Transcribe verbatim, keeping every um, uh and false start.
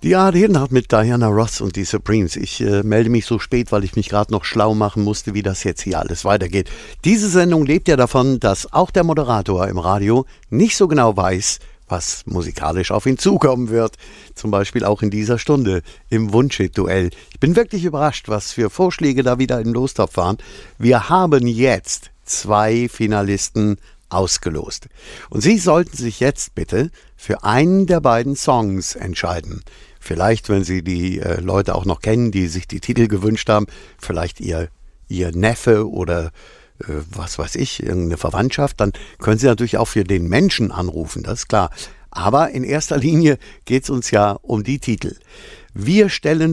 Die A R D-Nacht mit Diana Ross und die Supremes. Ich äh, melde mich so spät, weil ich mich gerade noch schlau machen musste, wie das jetzt hier alles weitergeht. Diese Sendung lebt ja davon, dass auch der Moderator im Radio nicht so genau weiß, was musikalisch auf ihn zukommen wird. Zum Beispiel auch in dieser Stunde im Wunschhit-Duell. Ich bin wirklich überrascht, was für Vorschläge da wieder im Lostopf waren. Wir haben jetzt zwei Finalisten ausgelost. Und Sie sollten sich jetzt bitte für einen der beiden Songs entscheiden. Vielleicht, wenn Sie die äh, Leute auch noch kennen, die sich die Titel gewünscht haben, vielleicht Ihr, Ihr Neffe oder äh, was weiß ich, irgendeine Verwandtschaft, dann können Sie natürlich auch für den Menschen anrufen, das ist klar. Aber in erster Linie geht es uns ja um die Titel. Wir stellen